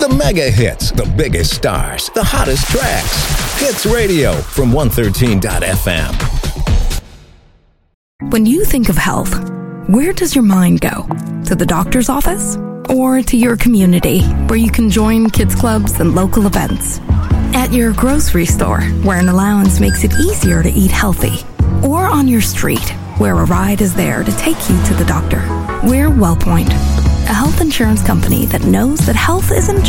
The mega hits, the biggest stars, the hottest tracks. Hits Radio from 113.fm. When you think of health, where does your mind go? To the doctor's office? Or to your community, where you can join kids clubs and local events? At your grocery store, where an allowance makes it easier to eat healthy? Or on your street, where a ride is there to take you to the doctor? We're WellPoint, a health insurance company that knows that health isn't